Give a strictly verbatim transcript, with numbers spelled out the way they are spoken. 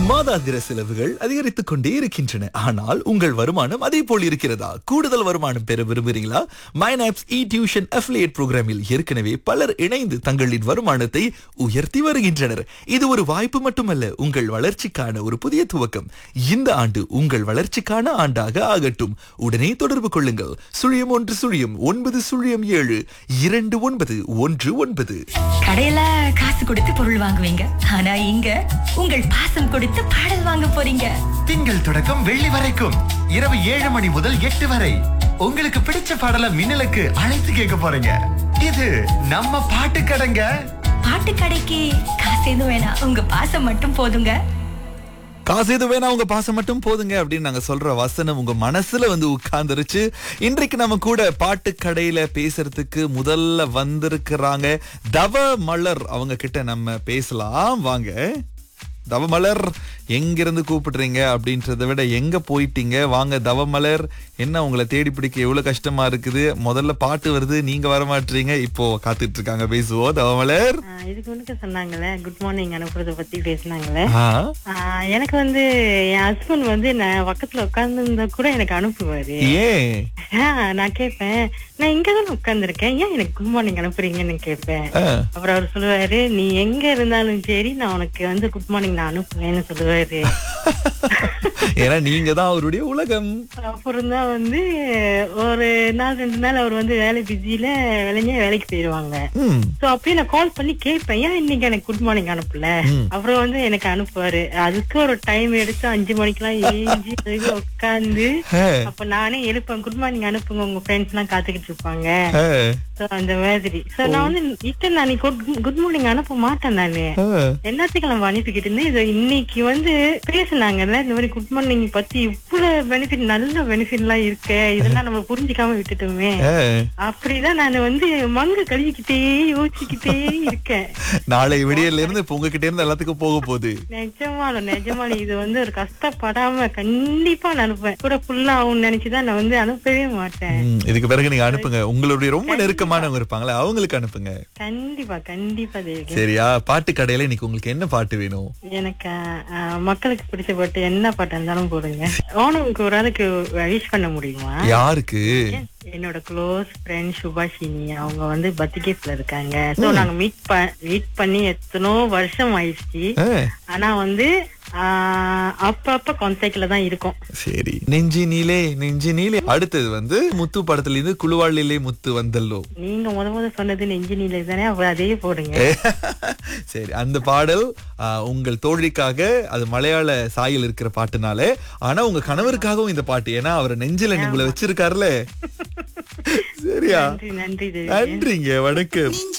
மாதாந்திர செலவுகள் அதிகரித்துக் கொண்டே இருக்கின்றன. ஆனால் உங்கள் வருமானம் அதே போல் இருக்கிறதா? கூடுதல் வருமானம் பெற விரும்புகிறீங்களா? மைனாப்ஸ் இ டியூஷன் அஃபிலியேட் புரோகிராமில் ஏற்கனவே பலர் இணைந்து தங்களின் வருமானத்தை உயர்த்தி வருகின்றனர். இது ஒரு வாய்ப்பு மட்டுமல்ல, உங்கள் வளர்ச்சிக்கான ஒரு புதிய துவக்கம். இந்த ஆண்டு உங்கள் வளர்ச்சிக்கான ஆண்டாக ஆகட்டும். உடனே தொடர்பு கொள்ளுங்கள். சுழியம் ஒன்று சுழியம் ஒன்பது சுழியம் ஏழு இரண்டு ஒன்பது ஒன்று ஒன்பது. கடையில காசு கொடுத்து பொருள் வாங்குவீங்க, ஆனா இங்க உங்கள் பாசம் கொடுத்து பாடல் வாங்க போறீங்க. திங்கள் தொடக்கம் வெள்ளி வரைக்கும் இரவு ஏழு மணி முதல் எட்டு வரை உங்களுக்கு பிடிச்ச பாடலை மின்னலுக்கு அழைத்து கேட்க போறீங்க. இது நம்ம பாட்டு கடைங்க. பாட்டு கடைக்கு காசு எதுவும் வேணாம், உங்க பாசம் மட்டும் போதுங்க. காசு எது வேணா உங்க பாசம் மட்டும் போதுங்க அப்படின்னு நாங்க சொல்ற வசனம் உங்க மனசுல வந்து உட்கார்ந்துருச்சு. இன்றைக்கு நம்ம கூட பாட்டு கடையில பேசுறதுக்கு முதல்ல வந்திருக்கிறாங்க தவ மலர். அவங்க கிட்ட நம்ம பேசலாம். வாங்க தவமலர், எங்கிருந்து கூப்பிடுறீங்க அப்படின்றத விட எங்க போயிட்டீங்க? வாங்க தவமலர், என்ன உங்களை தேடி பிடிக்க எவ்வளவு கஷ்டமா இருக்குது? முதல்ல பாட்டு வருது, நீங்க வர மாட்டீங்க. இப்போ காத்துட்டு இருக்காங்க, பேசுவோம். தவமலர், இதுக்கு முன்னுக்கு சொன்னாங்களே குட் மார்னிங் அனுப்புறத பத்தி பேசினாங்களே. ஆ, எனக்கு வந்து என் ஹஸ்பண்ட் வந்து நான் பக்கத்துல உட்கார்ந்து இருந்தா கூட எனக்கு அனுப்புவாரு. ஏன்? நான் கேட்பேன், நான் இங்கதானே உட்கார்ந்து இருக்கேன், ஏன் எனக்கு குட் மார்னிங் அனுப்புறீங்கன்னு கேட்பேன். ஆ, அப்புறம் அவர் சொல்லுவாரு, நீ எங்க இருந்தாலும் சரி நான் உனக்கு வந்து குட் மார்னிங் நான் அனுப்புவேன்னு சொல்லுவாரு. ஏன்னா நீங்க தான் அவருடைய உலகம். அப்புறம் தான் வந்து ஒரு நாள் ரெண்டு நாள் அவர் வந்து வேலை பிஸியில வேலைங்க வேலைக்கு போயிருவாங்க. ம், சோ அப்பயே நான் கால் பண்ணி கேட்பேன், ஏன் இன்னைக்கு எனக்கு குட் மார்னிங் அனுப்பல. அப்புறம் வந்து எனக்கு அனுப்புவாரு. அதுக்கு ஒரு டைம் எடுத்து அஞ்சு மணிக்கெல்லாம் ஏஞ்சி உட்காந்து அப்ப நானே எழுப்பேன், குட் மார்னிங் அனுப்புங்க, உங்க ஃப்ரெண்ட்ஸ் எல்லாம் காத்துக்கிட்டு இருப்பாங்க. ஆ, So, அந்த மாதிரி சோ நான் வந்து இத்தனை நான் குட் மார்னிங் அனுப்ப மாட்டேன். நானு ஆ. எல்லாத்துக்கும் நம்ம அனுப்பிக்கிட்டு இருந்தேன். இது இன்னைக்கு வந்து பேசினாங்கல்ல இந்த மாதிரி குட் மார்னிங் பத்தி இவ்வளவு பெனிஃபிட், நல்ல பெனிஃபிட் எல்லாம் இருக்கு, இதெல்லாம் நம்ம புரிஞ்சுக்காம விட்டுட்டோமே. ஆ. அப்படிதான் நான் வந்து மங்கு கழுவிக்கிட்டே யோசிச்சுக்கிட்டே இருக்கேன். நாளை விடியல இருந்து இப்ப உங்ககிட்ட இருந்து எல்லாத்துக்கும் போக போகுது. நிஜமால நிஜமால இது வந்து ஒரு கஷ்டப்படாம கண்டிப்பா நான் அனுப்புவேன். கூட ஃபுல்லா ஆகும்னு நினைச்சுதான் நான் வந்து அனுப்பவே மாட்டேன். ம், இதுக்கு பிறகு நீங்க அனுப்புங்க. உங்களுடைய ரொம்ப நெருக்கமானவங்க இருப்பாங்களே, அவங்களுக்கு அனுப்புங்க. கண்டிப்பா கண்டிப்பா தேவி. சரியா? பாட்டு கடையில இன்னைக்கு உங்களுக்கு என்ன பாட்டு வேணும்? எனக்கு அஹ், மக்களுக்கு பிடிச்ச பாட்டு என்ன பாட்டு இருந்தாலும் போடுங்க. ஓணம்க்கு ஒரு ஆளுக்கு விஷ் பண்ண முடியுமா? யாருக்கு? என்னோட க்ளோஸ் ஃப்ரெண்ட் சுபாஷினி, அவங்க வந்து பத்திகேஸ்ல இருக்காங்க. சோ நாங்க மீட் மீட் பண்ணி எத்தனோ வருஷம் ஆயிடுச்சு. ஆ, ஆனா வந்து ஆஹ் அப்ப அப்ப கான்டாக்ட்ல தான் இருக்கும். சரி. நெஞ்சி நீலே நெஞ்சி நீலே. அடுத்தது வந்து முத்து படத்துல இருந்து குழுவாளிலே முத்து வந்தல்லோ. நீங்க முத முத சொன்னது நெஞ்சினில தானே, அப்ப அதே போடுங்க. சரி, அந்த பாடல் ஆ, உங்கள் தோழிக்காக. அது மலையாள சாயல் இருக்கிற பாட்டுனால. ஆனா உங்க கணவருக்காகவும் இந்த பாட்டு, ஏன்னா அவர் நெஞ்சில உங்களை வச்சிருக்காருல. சரியா? நன்றி நன்றி தேவி. நன்றிங்க, வணக்கம்.